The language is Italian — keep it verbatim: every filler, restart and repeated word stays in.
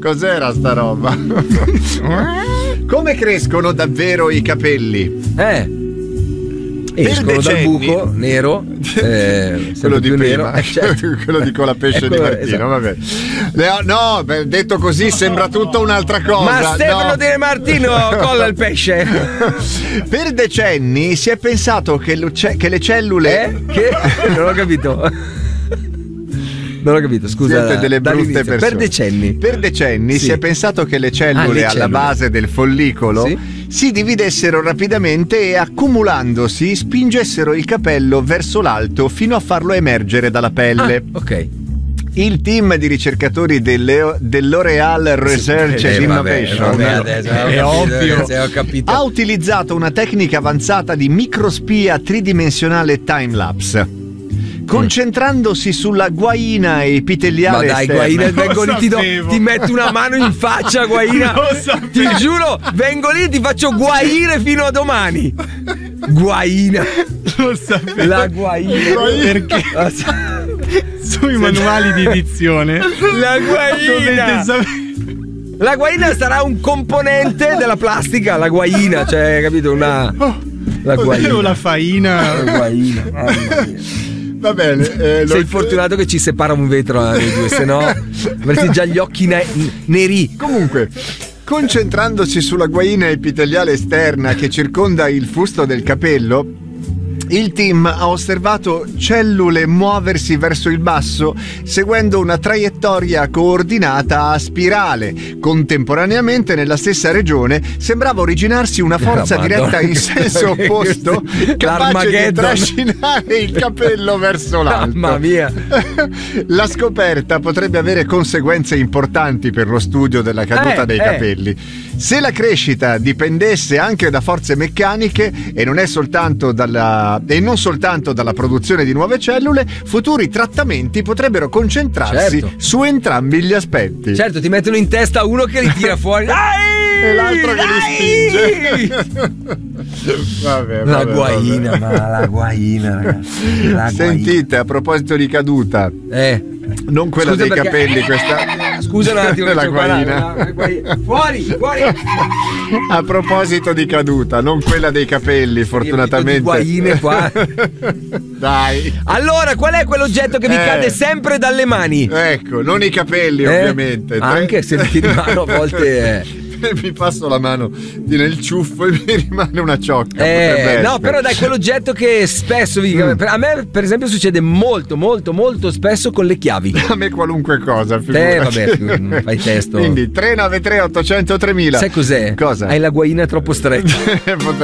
Cos'era sta roba? Come crescono davvero i capelli? Eh escono dal buco nero, eh, quello di più prima, nero, eh, certo. quello di Colapesce di Martino, esatto. Vabbè. No, no, detto così sembra tutta un'altra cosa. Ma Stefano no. Di Martino colla il pesce. Per decenni si è pensato che, che le cellule eh? Che? Non ho capito. Non ho capito, scusa. Siete delle brutte persone. Per decenni. Per decenni sì. Si è pensato che le cellule, ah, le cellule alla base del follicolo sì. si dividessero rapidamente e accumulandosi spingessero il capello verso l'alto fino a farlo emergere dalla pelle. Ah, ok. Il team di ricercatori delle, dell'Oreal Research eh, and Innovation vabbè, vabbè, adesso, è ovvio, ho capito. Ha utilizzato una tecnica avanzata di microspia tridimensionale timelapse. Concentrandosi sulla guaina epiteliale. Ma dai, esterna. Guaina, vengo lì, ti, do, ti metto una mano in faccia, Guaina. Ti giuro, vengo lì e ti faccio guaire fino a domani. Guaina. Lo sapevo. La guaina. Perché sui manuali di edizione la guaina. La guaina sarà un componente della plastica, la guaina, cioè, capito? Una la guaina. La faina. La guaina. Mamma mia. Va bene, eh, sei fortunato che ci separa un vetro noi due, se no avresti già gli occhi ne- neri. Comunque, concentrandosi sulla guaina epiteliale esterna che circonda il fusto del capello, il team ha osservato cellule muoversi verso il basso seguendo una traiettoria coordinata a spirale. Contemporaneamente nella stessa regione sembrava originarsi una forza oh, diretta in senso opposto capace di trascinare il capello verso l'alto. Mamma mia. La scoperta potrebbe avere conseguenze importanti per lo studio della caduta eh, dei eh. capelli. Se la crescita dipendesse anche da forze meccaniche e non è soltanto dalla e non soltanto dalla produzione di nuove cellule, futuri trattamenti potrebbero concentrarsi certo. su entrambi gli aspetti. Certo, ti mettono in testa uno che li tira fuori dai! E l'altro che li spinge. Vabbè, vabbè, la guaina, vabbè. ma la guaina, ragazzi. La Sentite, guaina. A proposito di caduta, eh non quella scusa dei perché... capelli, questa scusa un attimo, la guaina. La, la guaina. Fuori, fuori. A proposito di caduta, non quella dei capelli, fortunatamente. Di guaine qua. Dai. Allora, qual è quell'oggetto che mi eh. cade sempre dalle mani? Ecco, non i capelli, eh? ovviamente. Anche se mi tiri mano a volte è... mi passo la mano nel ciuffo e mi rimane una ciocca. Eh, no, però dai, quell'oggetto che spesso vi... mm. a me per esempio succede molto molto molto spesso con le chiavi. A me qualunque cosa. Eh vabbè, fai testo. Quindi tre nove tre otto zero zero tremila. Sai cos'è? Cosa? Hai la guaina troppo stretta.